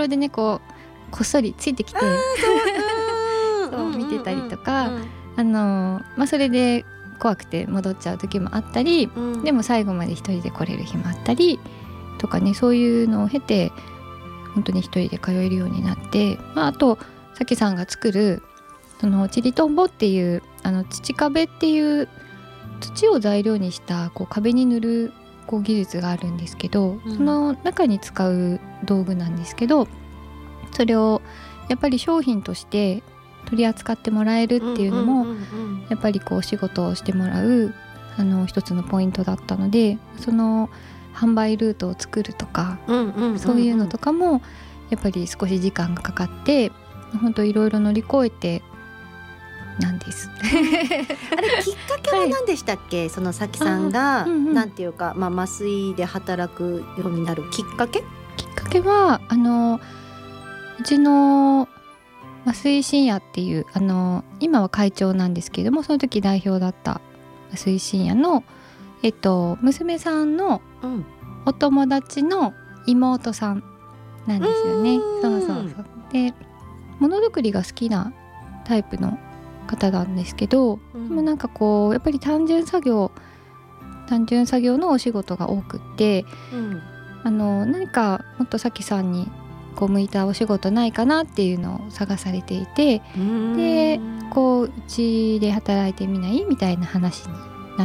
ろでねこっそりついてきてそう見てたりとか、それで怖くて戻っちゃう時もあったり、でも最後まで一人で来れる日もあったりとかね、そういうのを経て本当に一人で通えるようになって、あとさきさんが作るそのちりとんぼっていう土壁っていう土を材料にした壁に塗る技術があるんですけど、その中に使う道具なんですけど、それをやっぱり商品として取り扱ってもらえるっていうのもやっぱりお仕事をしてもらう一つのポイントだったので、その販売ルートを作るとか、そういうのとかもやっぱり少し時間がかかって本当いろいろ乗り越えてなんですあれきっかけは何でしたっけ、そのさきさんがなんていうか、麻酔で働くようになるきっかけはうちの麻酔深夜っていう今は会長なんですけれども、その時代表だった麻酔深夜の、娘さんのお友達の妹さんなんですよね。そうでものづくりが好きなタイプの方なんですけど、でもなんかやっぱり単純作業のお仕事が多くって、何かもっとさきさんに向いたお仕事ないかなっていうのを探されていて、でうちで働いてみないみたいな話になって、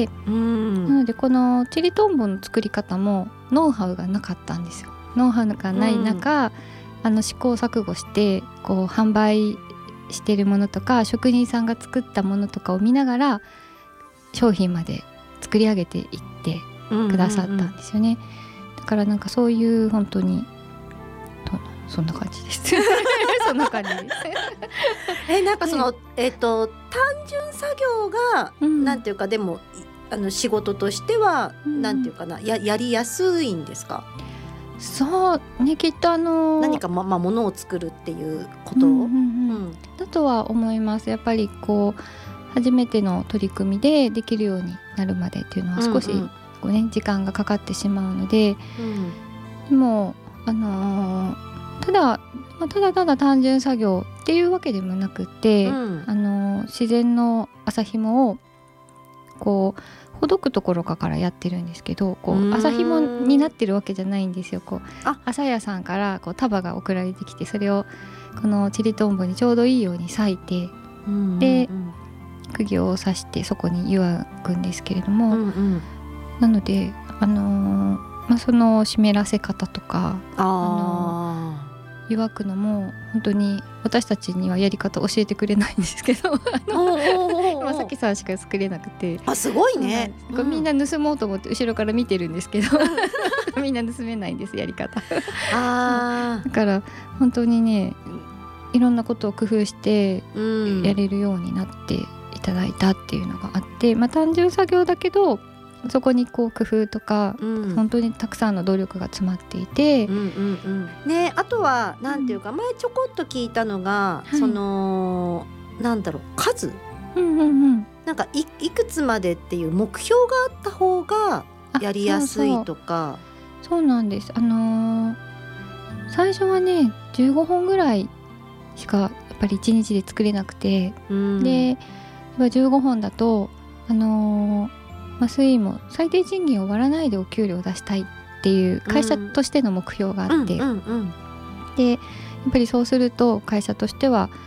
なのでこのちりとんぼの作り方もノウハウがなかったんですよ。ノウハウがない中、試行錯誤して販売してるものとか職人さんが作ったものとかを見ながら商品まで作り上げていってくださったんですよね。だからなんかそういう本当にそんな感じですそんな感じですなんかその、単純作業が、なんていうかでも仕事としては、なんていうかな やりやすいんですか？ そうね、きっと何か物を作るっていうことだとは思います。やっぱり初めての取り組みでできるようになるまでっていうのは少し時間がかかってしまうので、でもただ単純作業っていうわけでもなくて、自然の麻紐をほどくところからやってるんですけど、麻紐になってるわけじゃないんですよ。麻屋さんから束が送られてきて、それをこのちりとんぼにちょうどいいように裂いて、で釘を刺してそこに湯わくんですけれども、なのでその湿らせ方とか湯わくのも本当に私たちにはやり方教えてくれないんですけど今さきさんしか作れなくて、 すごいね、 みんな盗もうと思って後ろから見てるんですけどみんな盗めないんです、やり方だから本当にね、いろんなことを工夫してやれるようになっていただいたっていうのがあって、単純作業だけどそこに工夫とか、本当にたくさんの努力が詰まっていて、 ね、あとはなんていうか、前ちょこっと聞いたのが、そのなんだろう、数、なんか いくつまでっていう目標があった方がやりやすいとか。 そうなんです。最初はね15本ぐらいしかやっぱり1日で作れなくて、で15本だと麻酔も最低賃金を割らないでお給料を出したいっていう会社としての目標があって、でやっぱりそうすると会社としては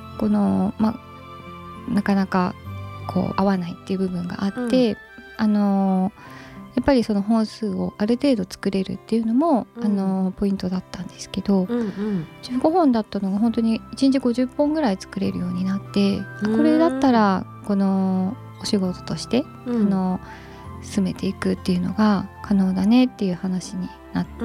なかなか合わないっていう部分があって、やっぱりその本数をある程度作れるっていうのも、ポイントだったんですけど、15本だったのが本当に1日50本ぐらい作れるようになって、これだったらこのお仕事として、進めていくっていうのが可能だねっていう話になって、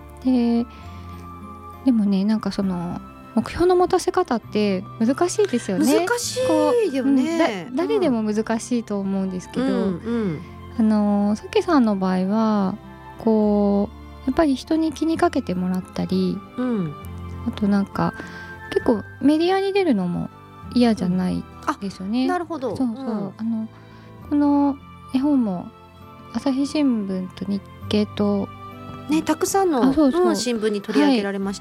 でもね、なんかその目標の持たせ方って難しいですよね。 難しいよね、 誰でも難しいと思うんですけど、さきさんの場合はやっぱり人に気にかけてもらったり、あとなんか結構メディアに出るのも嫌じゃないですよね。 なるほど。 そうそう、この絵本も朝日新聞と日経とね、たくさんの新聞に取り上げられまし